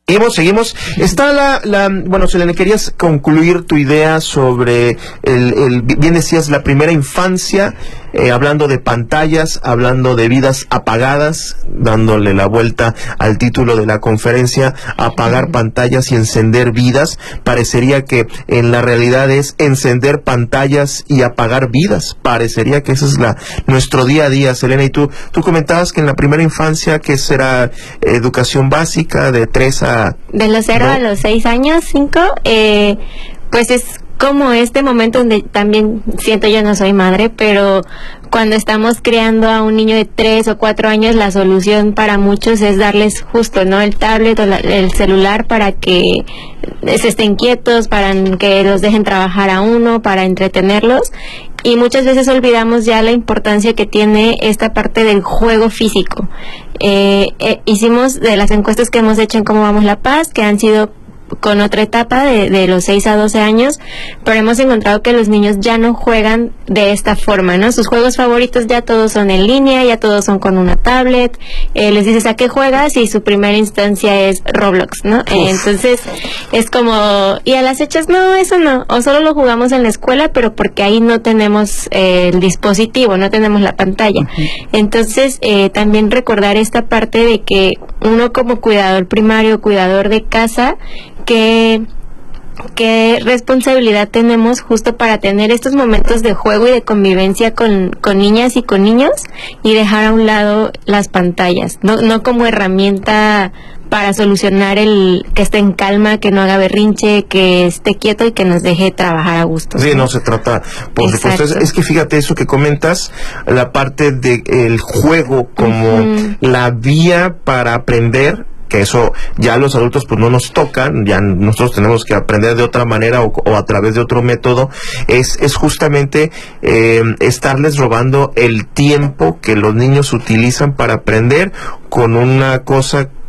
Seguimos. Está bueno, Selene, querías concluir tu idea sobre bien decías, la primera infancia, hablando de pantallas, hablando de vidas apagadas, dándole la vuelta al título de la conferencia, apagar pantallas y encender vidas. Parecería que en la realidad es encender pantallas y apagar vidas. Parecería que ese es nuestro día a día, Selene. Y tú comentabas que en la primera infancia, que será educación básica de 3 a... De los 0 a los 6 años, 5, pues es como este momento donde también siento, yo no soy madre, pero cuando estamos criando a un niño de 3 o 4 años, la solución para muchos es darles justo, ¿no?, el tablet o el celular para que se estén quietos, para que los dejen trabajar a uno, para entretenerlos. Y muchas veces olvidamos ya la importancia que tiene esta parte del juego físico. Hicimos de las encuestas que hemos hecho en Cómo Vamos La Paz, que han sido con otra etapa de los 6 a 12 años, pero hemos encontrado que los niños ya no juegan de esta forma, ¿no? Sus juegos favoritos ya todos son en línea, ya todos son con una tablet. Les dices ¿a qué juegas? Y su primera instancia es Roblox, ¿no? Entonces es como, y a las fechas no, eso no, o solo lo jugamos en la escuela, pero porque ahí no tenemos el dispositivo, no tenemos la pantalla. Entonces también recordar esta parte de que uno como cuidador primario, cuidador de casa, qué responsabilidad tenemos justo para tener estos momentos de juego y de convivencia con niñas y con niños, y dejar a un lado las pantallas, no como herramienta para solucionar el que esté en calma, que no haga berrinche, que esté quieto y que nos deje trabajar a gusto. Sí, no se trata, por supuesto. Es que fíjate eso que comentas, la parte del juego como la vía para aprender, que eso ya los adultos pues no nos tocan, ya nosotros tenemos que aprender de otra manera o a través de otro método. Es justamente estarles robando el tiempo que los niños utilizan para aprender con una cosa